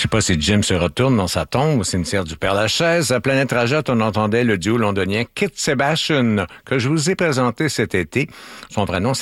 sais pas si Jim se retourne dans sa tombe au cimetière du Père-Lachaise. À Planète Rajot, on entendait le duo londonien Kit Sebastian, que je vous ai présenté cet été. Son vrai nom, c'est